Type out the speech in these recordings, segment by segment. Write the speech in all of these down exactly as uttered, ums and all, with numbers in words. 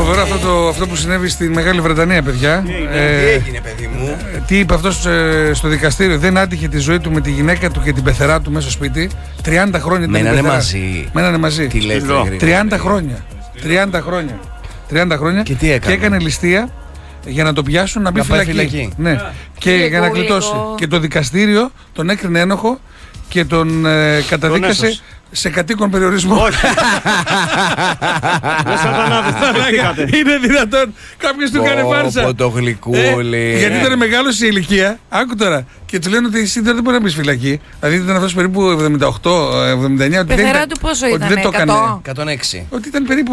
φοβερό αυτό, το, αυτό που συνέβη στη Μεγάλη Βρετανία, παιδιά. Τι έγινε, ε, τι έγινε παιδί μου? ε, τι είπε αυτός ε, στο δικαστήριο? Δεν άτυχε τη ζωή του με τη γυναίκα του και την πεθερά του μέσα στο σπίτι. τριάντα χρόνια. Μένανε μαζί. Μένανε μαζί. Τι λέτε, τριάντα χρόνια. τριάντα χρόνια. τριάντα χρόνια. Και τι έκανε? Και έκανε ληστεία για να το πιάσουν να μπει φυλακή. φυλακή. Ναι. Yeah. Και λίγο, για να γλιτώσει. λίγο. Και το δικαστήριο τον έκρινε ένοχο και τον ε, καταδίκασε σε κατοίκον περιορισμό. Όχι. Δεν σατανάδες, τα σκεφτήκατε. Είναι δυνατόν κάποιος του κάνει φάρσα. Πω το γλυκούλι. Ε, γιατί ήταν μεγάλος σε ηλικία. Άκου τώρα. Και του λένε ότι εσύ δεν μπορεί να μπει φυλακή. Δηλαδή ήταν αυτός περίπου εβδομήντα οκτώ εβδομήντα εννιά. Η πεθερά του πόσο ήταν? Δεν το έκανε. εκατόν έξι. Ότι ήταν περίπου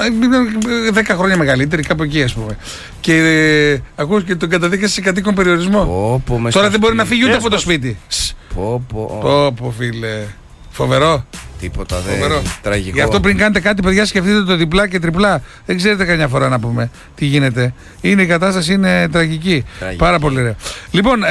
δέκα χρόνια μεγαλύτερη, κάπου εκεί ας πούμε. Και ε, ακούω και τον καταδίκασε σε κατοίκον περιορισμό. Πω, πω, τώρα δεν μπορεί να φύγει ούτε από το σπίτι. Πω, πω. Πω, πω, φίλε. Φοβερό. Τίποτα δεν. Φοβερό. Τραγικό. Γι' αυτό πριν κάνετε κάτι, παιδιά, σκεφτείτε το διπλά και τριπλά. Δεν ξέρετε καμιά φορά να πούμε τι γίνεται. Είναι, η κατάσταση είναι τραγική. Τραγική. Πάρα πολύ ωραία. Λοιπόν,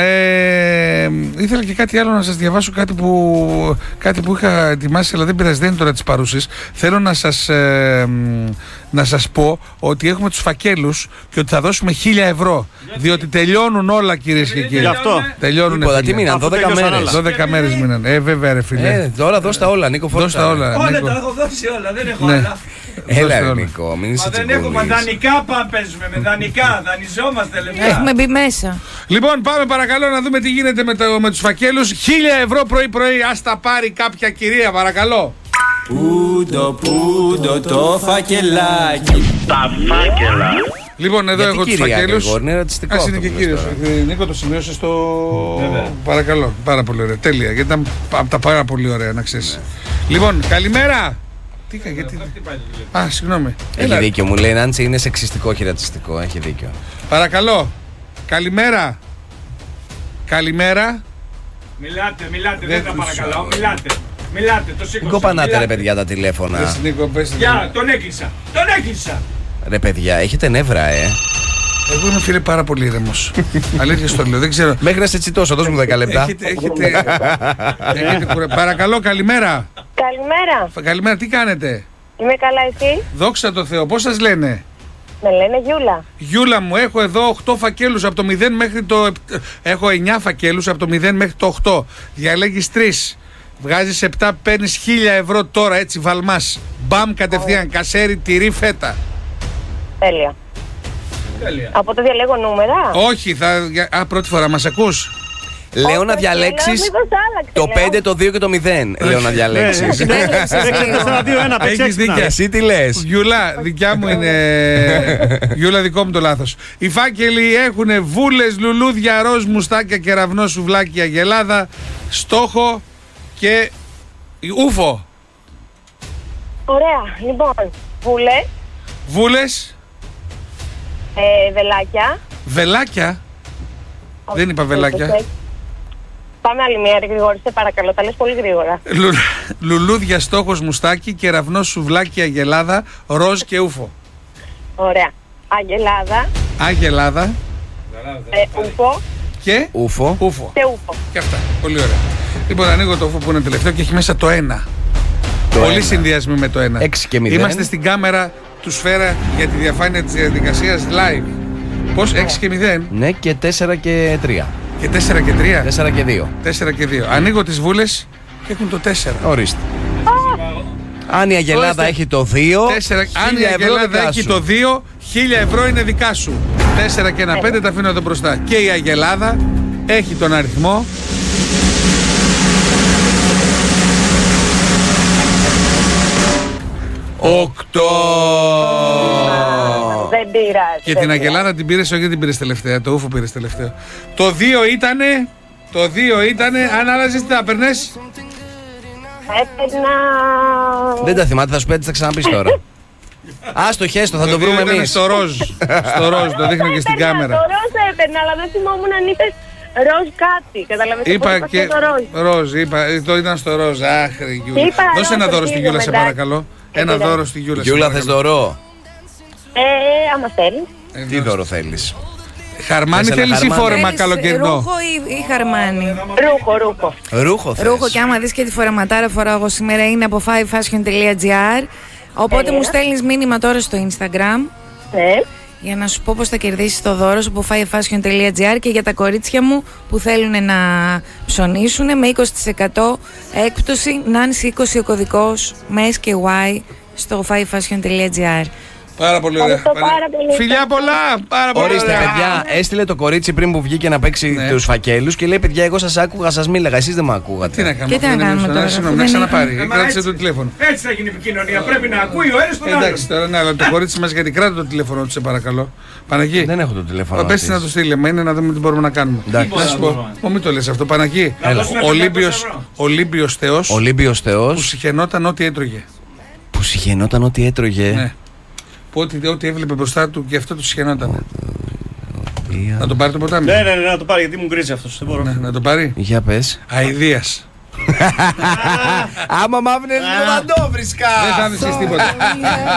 ε, ήθελα και κάτι άλλο να σας διαβάσω, κάτι που, κάτι που είχα ετοιμάσει, αλλά δεν πειράζει, δεν είναι τώρα της παρούσης. Θέλω να σας, ε, να σας πω ότι έχουμε τους φακέλους και ότι θα δώσουμε χίλια ευρώ. Διότι τελειώνουν όλα, κυρίες και κύριοι. Γι' αυτό. Τελειώνουν. Τίποτα, τι μείναν, δώδεκα μέρες. δώδεκα μέρες μείναν. Ε, βέβαια, ρε φίλε. Ε, τώρα δώσ' τα όλα, Νίκο. Δώσ' τα όλα. Όλα Νίκο. τα έχω δώσει όλα, δεν έχω Ναι. άλλα. Έλα, όλα. Νίκο, μην είσαι Μα δεν έχουμε τσιγκούνης. δανεικά, πάμε παίζουμε με δανεικά, δανειζόμαστε λεφτά. Έχουμε μπει μέσα. Λοιπόν, πάμε παρακαλώ να δούμε τι γίνεται με, το, με τους φακέλους. Χίλια ευρώ πρωί-πρωί, ας τα πάρει κάποια κυρία, παρακαλώ. Πούντο, πούντο το φακελάκι. Τα φάκελα. Λοιπόν, εδώ Γιατί έχω τους κυρία, φακέλους. Γρηγόρη, είναι ρατσιστικό Ας αυτό είναι και που λες κύριος. τώρα. Ε, Νίκο, το σημείωσε στο. Βέβαια. Παρακαλώ, πάρα πολύ ωραία. Τέλεια, γιατί ήταν από τα πάρα πολύ ωραία, να ξέρεις. Λοιπόν, καλημέρα. Τι είχα, γιατί. Α, συγγνώμη. Έχει Έλα. δίκιο, μου λέει Νάντσι, είναι σεξιστικό και ρατσιστικό. Έχει δίκιο. Παρακαλώ. Καλημέρα. Καλημέρα. Μιλάτε, μιλάτε, Δεν δεν τα τους παρακαλώ, άκουσα. μιλάτε. Μιλάτε, το Μην σήκωσα. κοπανάτε, ρε μιλάτε. παιδιά, τα τηλέφωνα. Πες, Νίκο, πες. Γεια, τον έκλεισα, τον έκλεισα. Ρε παιδιά, έχετε νεύρα, ε. Εγώ είμαι, φίλε, πάρα πολύ ήρεμος. Αλήθεια στο λέω, δεν ξέρω. Μέχρι να σε τσιτώσω, δώσ' μου δέκα λεπτά. Έχετε, έχετε, έχετε κουρε... Παρακαλώ, καλημέρα. Καλημέρα. Καλημέρα, τι κάνετε? Είμαι καλά, εσύ? Δόξα τω Θεώ, πώς σας λένε? Με λένε Γιούλα. Γιούλα μου, έχω εδώ οκτώ φακέλους από το μηδέν μέχρι το... επτά. Έχω εννιά φακέλους από το μηδέν μέχρι το οκτώ. Διαλέγεις τρεις. Βγάζεις επτά, παίρνεις χίλια ευρώ τώρα, έτσι βαλμάς. Μπαμ, κατευθείαν, κασέρι, τυρί, φέτα. Τέλεια. Τέλεια. Από το διαλέγω νούμερα. Όχι, θα... Α, πρώτη φορά, μας ακούς? Λέω να Όχι, διαλέξεις λέω, μήπως άλλαξε, το λέω. πέντε, το δύο και το μηδέν. Λέω να διαλέξεις. έξι τέσσερα δύο ένα, παίξε Έχεις έξυπνα. δίκιο. Εσύ τι λες? Γιούλα, δικιά μου είναι. Γιούλα, δικό μου το λάθος. Οι φάκελοι έχουν βούλες, λουλούδια, ροζ, μουστάκια, κεραυνό, σουβλάκι, αγελάδα, στόχο και ούφο. Ωραία. Λοιπόν, βούλε, Βούλες, ε, βελάκια. βελάκια. Δεν είπα βελάκια. Πάμε άλλη μία, ρε Γρηγόρη, σε παρακαλώ. Τα λες πολύ γρήγορα. Λου, λουλούδια, στόχος, μουστάκι, κεραυνό, σουβλάκι, αγελάδα, ροζ και ούφο. Ωραία. Αγελάδα, Αγελάδα ε, ούφο και Ούφο. ούφο. και ούφο. Και αυτά. Πολύ ωραία. Λοιπόν, ανοίγω το ούφο που είναι τελευταίο και έχει μέσα το ένα. Το Πολλοί ένα. συνδυασμοί με το ένα. Έξι και μηδέν. Είμαστε στην κάμερα του Σφαίρα για τη διαφάνεια της διαδικασίας live. Πώς, έξι και μηδέν Ναι, και τέσσερα και τρία. και τέσσερα και τρία. τέσσερα και δύο. τέσσερα και δύο. Ανοίγω τις βούλες και έχουν το τέσσερα. Ορίστε. Αν η Αγελάδα Ορίστε. έχει το δύο, τέσσερα. Αν η χίλια ευρώ Αγελάδα δικά έχει σου. το δύο, χίλια ευρώ είναι δικά σου. τέσσερα και ένα πέντε τα αφήνω εδώ μπροστά. Και η Αγελάδα έχει τον αριθμό οκτώ. Δεν πειράζει. Και δεν την πειράζει. Αγελάδα την πήρες, όχι την πήρες τελευταία, το ούφο πήρες τελευταίο. Το δύο ήτανε, το δύο ήτανε, αν άλλαζες τι θα παίρνες? Έπαιρνα... Δεν τα θυμάται, θα σου πει τι θα ξαναπείς τώρα. Άστο, χέστο, θα το δύο βρούμε ήτανε εμείς. στο ροζ, στο ροζ, το δείχνω και στην Έπαιρνα, κάμερα. Το ροζ έπαιρνα, αλλά δεν θυμόμουν αν είπες ροζ κάτι. Καταλαβαίνετε πώς Είπα είπα και το ροζ. ροζ, είπα, ε, το ήταν στο ροζ, αχ ρε Γιούλα. Είπα Δώσε ροζ ένα το δώρο στη κύριο Γιούλα σε μετά. παρακαλώ. Ε, Ένα τι δώρο στη Γιούλα. σε Γιούλα, θες παρακαλώ. δωρό? Ε, άμα θέλει. Ε, Τι δώρο θέλεις? Χαρμάνι Θες ένα θέλεις ή χαρμάνι? φόρεμα Θέλεις καλοκαιρινό? Ρούχο ή, ή χαρμάνι? Ρούχο, ρούχο. Ρούχο θες? Ρούχο, και άμα δεις και τη φορεματάρα φοράω εγώ σήμερα είναι από five fashion dot gr. Οπότε Τέλεια. μου στέλνεις μήνυμα τώρα στο Instagram Ναι. Για να σου πω πώς θα κερδίσεις το δώρο σου από φάιεφάσιον τελεία τζι άρ και για τα κορίτσια μου που θέλουν να ψωνίσουν με είκοσι τοις εκατό έκπτωση. Νάνση είκοσι ο κωδικός με ες και γουάι στο φάιεφάσιον τελεία τζι άρ. Πάρα πολύ ωραία. Ευχαριστώ πάρα πολύ. Φιλιά πολλά! Πάρα πολύ Ορίστε, ωραία. παιδιά, έστειλε το κορίτσι πριν που βγήκε να παίξει Ναι. τους φακέλους και λέει: παιδιά, εγώ σας άκουγα, σας μίλαγα, εσείς δεν με ακούγατε. Τι να κάνουμε, Και τι να αυτό είναι κάνουμε μισό. τώρα, Συγγνώμη, αφού να δεν ξαναπάρει. είναι. Κράτησε Έτσι. το τηλέφωνο. Έτσι θα γίνει η επικοινωνία. Πρέπει να ακούει ο ένας τον άλλον. Εντάξει τώρα, ναι, αλλά το κορίτσι μας γιατί κράτα το τηλέφωνο του, σε παρακαλώ. Παναγί. Δεν έχω το τηλέφωνο. Πες αυτής. να το στείλε, μα είναι να δούμε τι μπορούμε να κάνουμε. Εντάξει. Να σου πω, πω, μην το λες αυτό, Παναγί. Να δώσουμε Ολύμπιος, πεντακόσια ευρώ. Ολύμπιος Θεός Ολύμπιος που Θεός συχαινόταν ό,τι έτρωγε. που συχαινόταν ό,τι έτρωγε. Ναι. Που ό,τι, ό,τι έβλεπε μπροστά του και αυτό του συχαινόταν. Ή- Να τον πάρει το ποτάμι. Ναι, ναι, ναι, να το πάρει γιατί μου γκρίζει αυτός. Δεν μπορώ. Ναι, να τον πάρει. Για πες. Αηδίας. Άμα μ' άφηνες λίγο να το βρίσκα. Δεν θα βρίσκεις τίποτα.